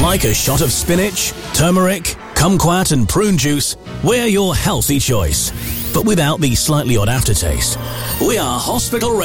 Like a shot of spinach, turmeric, kumquat and prune juice, we're your healthy choice. But without the slightly odd aftertaste. We are Hospital